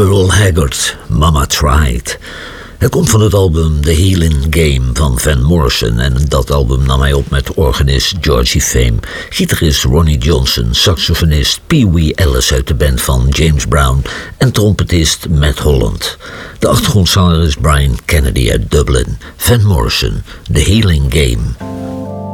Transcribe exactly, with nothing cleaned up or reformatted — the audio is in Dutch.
Merle Haggard, Mama Tried. Het komt van het album The Healing Game van Van Morrison en dat album nam hij op met organist Georgie Fame, gitarist Ronnie Johnson, saxofonist Pee Wee Ellis uit de band van James Brown en trompetist Matt Holland. De achtergrondzanger is Brian Kennedy uit Dublin. Van Morrison, The Healing Game.